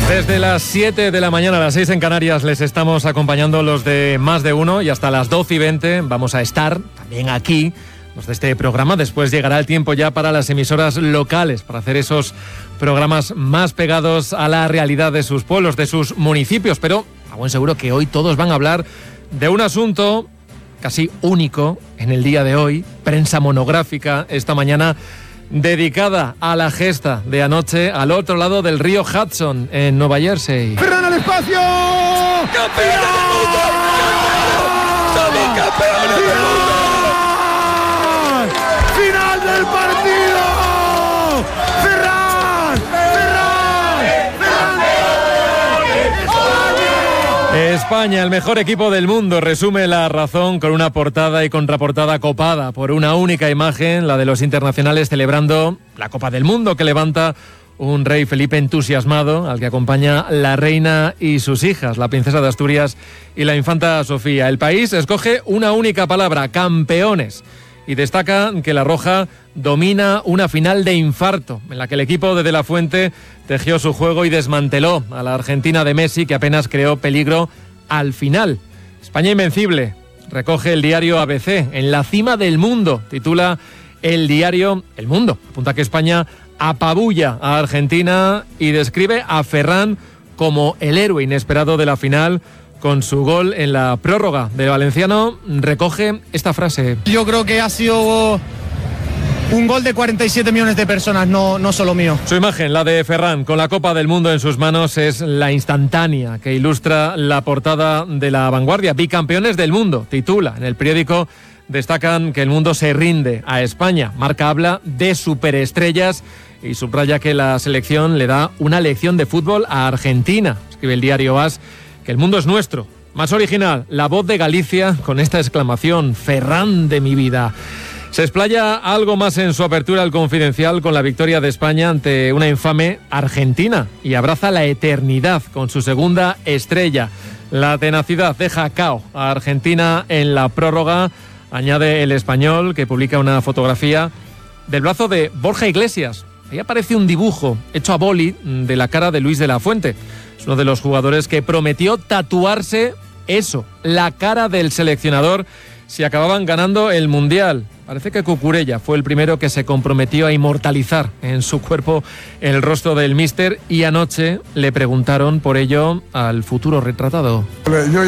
Desde las 7 de la mañana a las 6 en Canarias les estamos acompañando los de Más de Uno, y hasta las 12:20 vamos a estar también aquí, los de este programa. Después llegará el tiempo ya para las emisoras locales, para hacer esos programas más pegados a la realidad de sus pueblos, de sus municipios. Pero a buen seguro que hoy todos van a hablar de un asunto casi único en el día de hoy, prensa monográfica esta mañana, dedicada a la gesta de anoche al otro lado del río Hudson, en Nueva Jersey. ¡Ferran al espacio! ¡Campeones del mundo! ¡Somos campeones del mundo! ¡Final del partido! ¡Ferran! España, el mejor equipo del mundo, resume La Razón con una portada y contraportada copada por una única imagen, la de los internacionales celebrando la Copa del Mundo que levanta un rey Felipe entusiasmado, al que acompaña la reina y sus hijas, la princesa de Asturias y la infanta Sofía. El país escoge una única palabra: campeones, y destaca que la Roja domina una final de infarto, en la que el equipo de De la Fuente tejió su juego y desmanteló a la Argentina de Messi, que apenas creó peligro al final. España invencible, recoge el diario ABC. En la cima del mundo, titula el diario El Mundo. Apunta que España apabulla a Argentina y describe a Ferran como el héroe inesperado de la final, con su gol en la prórroga. De Valenciano recoge esta frase: yo creo que ha sido un gol de 47 millones de personas, no solo mío. Su imagen, la de Ferran, con la Copa del Mundo en sus manos, es la instantánea que ilustra la portada de La Vanguardia. Bicampeones del mundo, titula. En el periódico destacan que el mundo se rinde a España. Marca habla de superestrellas y subraya que la selección le da una lección de fútbol a Argentina. Escribe el diario AS que el mundo es nuestro. Más original, La Voz de Galicia, con esta exclamación: Ferran de mi vida. Se explaya algo más en su apertura al Confidencial con la victoria de España ante una infame Argentina, y abraza la eternidad con su segunda estrella. La tenacidad deja cao a Argentina en la prórroga, añade El Español, que publica una fotografía del brazo de Borja Iglesias. Ahí aparece un dibujo hecho a boli de la cara de Luis de la Fuente. Es uno de los jugadores que prometió tatuarse eso, la cara del seleccionador, si acababan ganando el Mundial. Parece que Cucurella fue el primero que se comprometió a inmortalizar en su cuerpo el rostro del míster, y anoche le preguntaron por ello al futuro retratado. Yo